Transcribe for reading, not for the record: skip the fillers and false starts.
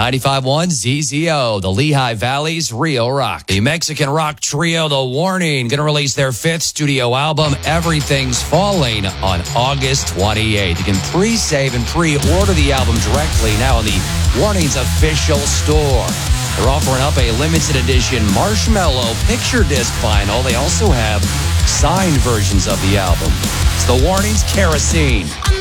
95.1 ZZO, the Lehigh Valley's real rock. The Mexican rock trio, The Warning, going to release their 5th studio album, Everything's Falling, on August 28th. You can pre-save and pre-order the album directly now on the Warning's official store. They're offering up a limited edition Marshmallow picture disc vinyl. They also have signed versions of the album. It's The Warning's Kerosene.